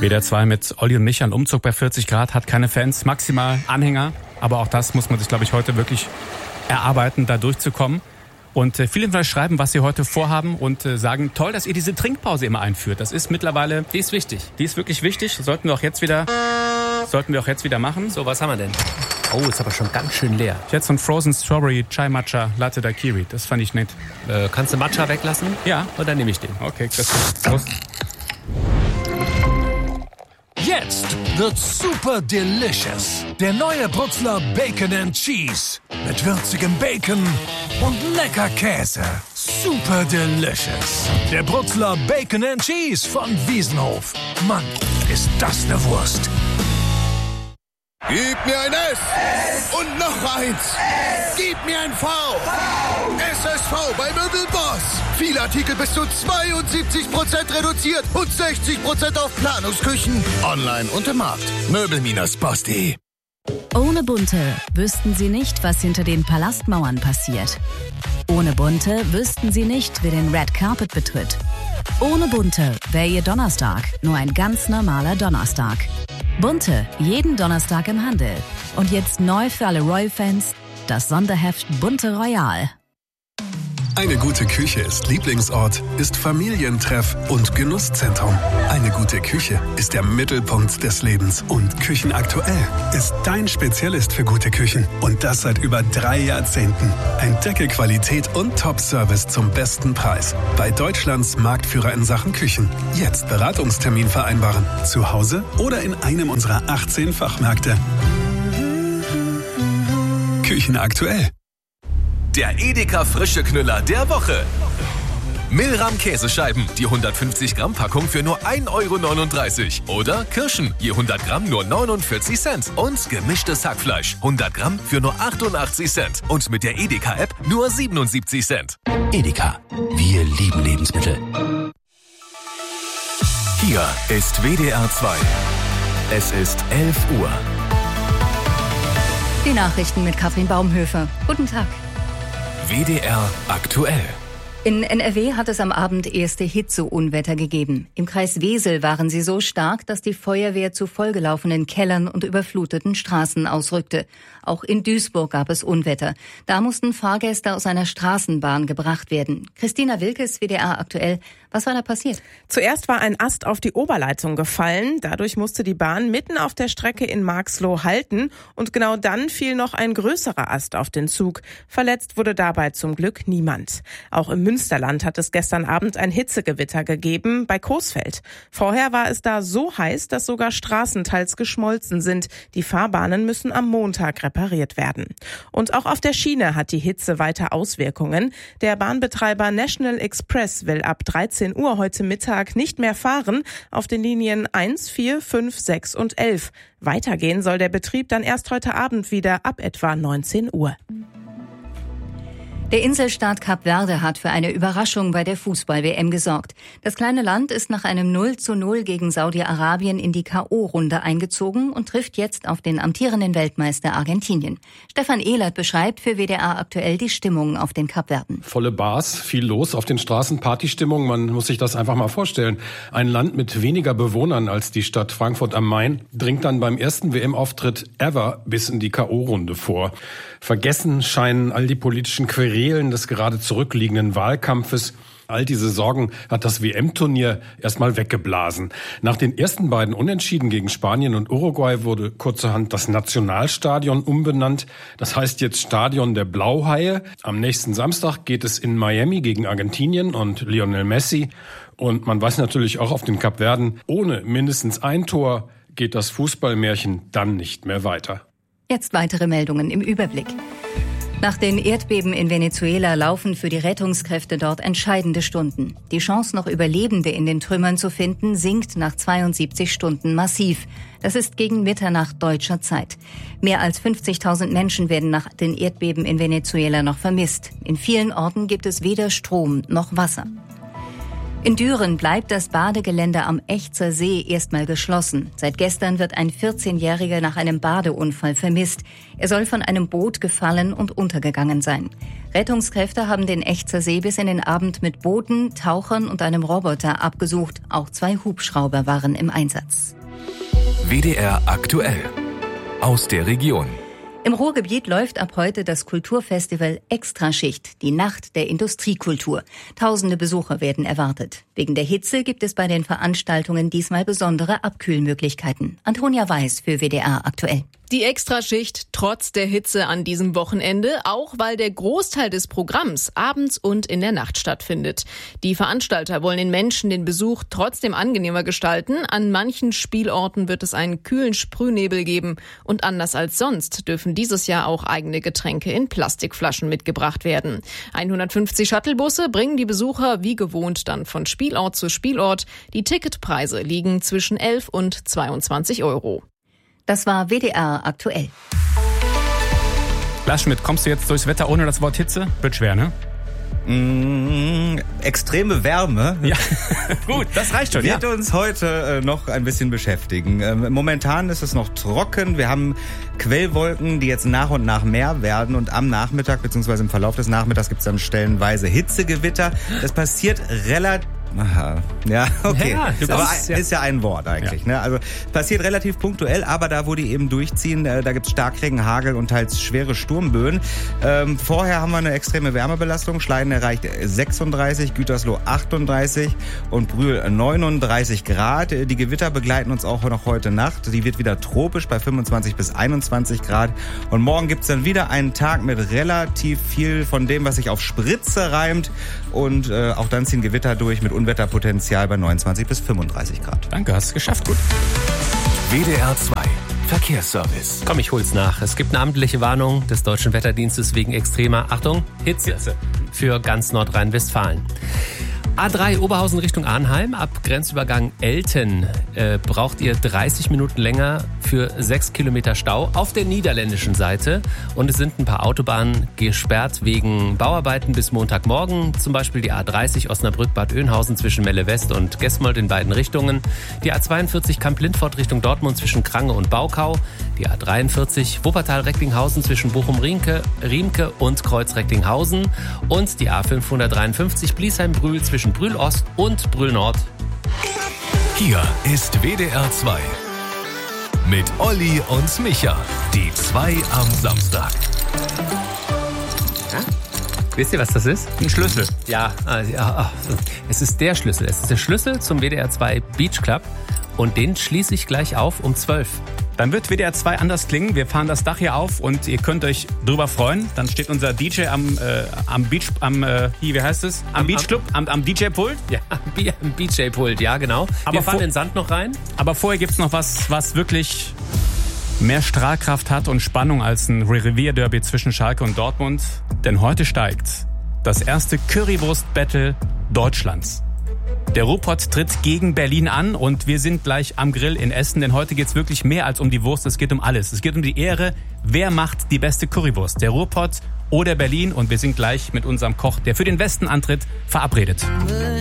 WDR 2 mit Olli und Micha, ein Umzug bei 40 Grad, hat keine Fans, maximal Anhänger. Aber auch das muss man sich, glaube ich, heute wirklich erarbeiten, da durchzukommen. Und viele von euch schreiben, was sie heute vorhaben und sagen, toll, dass ihr diese Trinkpause immer einführt. Das ist mittlerweile... Die ist wichtig. Die ist wirklich wichtig. Sollten wir auch jetzt wieder machen. So, was haben wir denn? Oh, ist aber schon ganz schön leer. Jetzt so ein Frozen Strawberry Chai Matcha Latte Daiquiri. Das fand ich nett. Kannst du Matcha weglassen? Ja. Und dann nehme ich den. Okay, Christoph. Prost. Jetzt wird super delicious. Der neue Brutzler Bacon and Cheese. Mit würzigem Bacon und lecker Käse. Super delicious. Der Brutzler Bacon and Cheese von Wiesenhof. Mann, ist das eine Wurst. Gib mir ein S und noch eins. Gib mir ein V. SSV bei Möbelboss. Viele Artikel bis zu 72% reduziert und 60% auf Planungsküchen. Online und im Markt. Möbel-boss.de. Ohne Bunte wüssten Sie nicht, was hinter den Palastmauern passiert. Ohne Bunte wüssten Sie nicht, wer den Red Carpet betritt. Ohne Bunte wäre Ihr Donnerstag nur ein ganz normaler Donnerstag. Bunte, jeden Donnerstag im Handel. Und jetzt neu für alle Royal-Fans, das Sonderheft Bunte Royal. Eine gute Küche ist Lieblingsort, ist Familientreff und Genusszentrum. Eine gute Küche ist der Mittelpunkt des Lebens. Und Küchenaktuell ist dein Spezialist für gute Küchen. Und das seit über 3 Jahrzehnten. Entdecke Qualität und Top-Service zum besten Preis. Bei Deutschlands Marktführer in Sachen Küchen. Jetzt Beratungstermin vereinbaren. Zu Hause oder in einem unserer 18 Fachmärkte. Küchenaktuell. Der Edeka frische Knüller der Woche. Milram Käsescheiben, die 150 Gramm Packung für nur 1,39 € Oder Kirschen, je 100 Gramm nur 49 Cent. Und gemischtes Hackfleisch, 100 Gramm für nur 88 Cent. Und mit der Edeka-App nur 77 Cent. Edeka, wir lieben Lebensmittel. Hier ist WDR 2. Es ist 11 Uhr. Die Nachrichten mit Katrin Baumhöfer. Guten Tag. WDR aktuell. In NRW hat es am Abend erste Hitzeunwetter gegeben. Im Kreis Wesel waren sie so stark, dass die Feuerwehr zu vollgelaufenen Kellern und überfluteten Straßen ausrückte. Auch in Duisburg gab es Unwetter. Da mussten Fahrgäste aus einer Straßenbahn gebracht werden. Christina Wilkes, WDR aktuell. Was war da passiert? Zuerst war ein Ast auf die Oberleitung gefallen. Dadurch musste die Bahn mitten auf der Strecke in Marxloh halten. Und genau dann fiel noch ein größerer Ast auf den Zug. Verletzt wurde dabei zum Glück niemand. Auch im Münsterland hat es gestern Abend ein Hitzegewitter gegeben, bei Coesfeld. Vorher war es da so heiß, dass sogar Straßen teils geschmolzen sind. Die Fahrbahnen müssen am Montag repariert werden. Und auch auf der Schiene hat die Hitze weiter Auswirkungen. Der Bahnbetreiber National Express will ab 13 Uhr heute Mittag nicht mehr fahren auf den Linien 1, 4, 5, 6 und 11. Weitergehen soll der Betrieb dann erst heute Abend wieder ab etwa 19 Uhr. Der Inselstaat Kap Verde hat für eine Überraschung bei der Fußball-WM gesorgt. Das kleine Land ist nach einem 0:0 gegen Saudi-Arabien in die K.O.-Runde eingezogen und trifft jetzt auf den amtierenden Weltmeister Argentinien. Stefan Ehlert beschreibt für WDR aktuell die Stimmung auf den Kapverden. Volle Bars, viel los auf den Straßen, Partystimmung. Man muss sich das einfach mal vorstellen. Ein Land mit weniger Bewohnern als die Stadt Frankfurt am Main dringt dann beim ersten WM-Auftritt ever bis in die K.O.-Runde vor. Vergessen scheinen all die politischen Querelen des gerade zurückliegenden Wahlkampfes. All diese Sorgen hat das WM-Turnier erstmal weggeblasen. Nach den ersten beiden Unentschieden gegen Spanien und Uruguay wurde kurzerhand das Nationalstadion umbenannt. Das heißt jetzt Stadion der Blauhaie. Am nächsten Samstag geht es in Miami gegen Argentinien und Lionel Messi. Und man weiß natürlich auch auf den Kapverden, ohne mindestens ein Tor geht das Fußballmärchen dann nicht mehr weiter. Jetzt weitere Meldungen im Überblick. Nach den Erdbeben in Venezuela laufen für die Rettungskräfte dort entscheidende Stunden. Die Chance, noch Überlebende in den Trümmern zu finden, sinkt nach 72 Stunden massiv. Das ist gegen Mitternacht deutscher Zeit. Mehr als 50.000 Menschen werden nach den Erdbeben in Venezuela noch vermisst. In vielen Orten gibt es weder Strom noch Wasser. In Düren bleibt das Badegelände am Echzer See erstmal geschlossen. Seit gestern wird ein 14-Jähriger nach einem Badeunfall vermisst. Er soll von einem Boot gefallen und untergegangen sein. Rettungskräfte haben den Echzer See bis in den Abend mit Booten, Tauchern und einem Roboter abgesucht. Auch 2 Hubschrauber waren im Einsatz. WDR aktuell. Aus der Region. Im Ruhrgebiet läuft ab heute das Kulturfestival Extraschicht, die Nacht der Industriekultur. Tausende Besucher werden erwartet. Wegen der Hitze gibt es bei den Veranstaltungen diesmal besondere Abkühlmöglichkeiten. Antonia Weiß für WDR aktuell. Die Extraschicht trotz der Hitze an diesem Wochenende, auch weil der Großteil des Programms abends und in der Nacht stattfindet. Die Veranstalter wollen den Menschen den Besuch trotzdem angenehmer gestalten. An manchen Spielorten wird es einen kühlen Sprühnebel geben. Und anders als sonst dürfen dieses Jahr auch eigene Getränke in Plastikflaschen mitgebracht werden. 150 Shuttlebusse bringen die Besucher wie gewohnt dann von Spielort zu Spielort. Die Ticketpreise liegen zwischen 11 und 22 Euro. Das war WDR aktuell. Lars Schmidt, kommst du jetzt durchs Wetter ohne das Wort Hitze? Wird schwer, ne? Extreme Wärme. Ja, gut, das reicht schon. Wird uns heute noch ein bisschen beschäftigen. Momentan ist es noch trocken. Wir haben Quellwolken, die jetzt nach und nach mehr werden. Und am Nachmittag bzw. im Verlauf des Nachmittags gibt es dann stellenweise Hitzegewitter. Das passiert relativ... Aha. Ja, okay. Ja, aber ist ja ein Wort eigentlich. Ja. Ne? Also passiert relativ punktuell, aber da, wo die eben durchziehen, da gibt's Starkregen, Hagel und teils schwere Sturmböen. Vorher haben wir eine extreme Wärmebelastung. Schleiden erreicht 36, Gütersloh 38 und Brühl 39 Grad. Die Gewitter begleiten uns auch noch heute Nacht. Die wird wieder tropisch bei 25 bis 21 Grad. Und morgen gibt's dann wieder einen Tag mit relativ viel von dem, was sich auf Spritze reimt. Und auch dann ziehen Gewitter durch mit Unwetterpotenzial bei 29 bis 35 Grad. Danke, hast es geschafft. Gut. WDR 2 Verkehrsservice. Komm, ich hol's nach. Es gibt eine amtliche Warnung des Deutschen Wetterdienstes wegen extremer, Achtung, Hitze für ganz Nordrhein-Westfalen. A3 Oberhausen Richtung Arnheim, ab Grenzübergang Elten braucht ihr 30 Minuten länger für 6 Kilometer Stau auf der niederländischen Seite. Und es sind ein paar Autobahnen gesperrt wegen Bauarbeiten bis Montagmorgen. Zum Beispiel die A30 Osnabrück-Bad Oeynhausen zwischen Melle West und Gesmold in beiden Richtungen. Die A42 Kamp-Lindfort Richtung Dortmund zwischen Krange und Baukau. Die A43 Wuppertal-Recklinghausen zwischen Bochum-Riemke und Kreuz-Recklinghausen. Und die A553 Bliesheim-Brühl zwischen Brühl-Ost und Brühl-Nord. Hier ist WDR 2 mit Olli und Micha, die 2 am Samstag. Ja? Wisst ihr, was das ist? Ein Schlüssel. Ja, es ist der Schlüssel. Es ist der Schlüssel zum WDR 2 Beach Club und den schließe ich gleich auf um 12. Dann wird WDR 2 anders klingen. Wir fahren das Dach hier auf und ihr könnt euch drüber freuen. Dann steht unser DJ am Beachclub, am DJ-Pult. Ja, am DJ-Pult, ja genau. Aber wir fahren den Sand noch rein. Aber vorher gibt's noch was wirklich mehr Strahlkraft hat und Spannung als ein Revierderby zwischen Schalke und Dortmund. Denn heute steigt das erste Currywurst-Battle Deutschlands. Der Ruhrpott tritt gegen Berlin an und wir sind gleich am Grill in Essen, denn heute geht's wirklich mehr als um die Wurst, es geht um alles. Es geht um die Ehre, wer macht die beste Currywurst, der Ruhrpott oder Berlin, und wir sind gleich mit unserem Koch, der für den Westen antritt, verabredet.